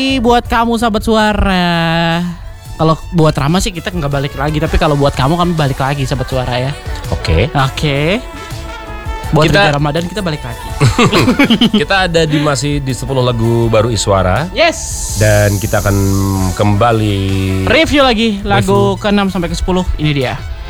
buat kamu sahabat suara. Kalau buat Rama sih kita nggak balik lagi, tapi kalau buat kamu kami balik lagi sahabat suara ya. Oke. Buat Rida Ramadan kita balik lagi. Kita ada masih di 10 lagu baru Iswara. Yes. Dan kita akan kembali review lagi lagu ke-6 sampai ke-10. Ini dia.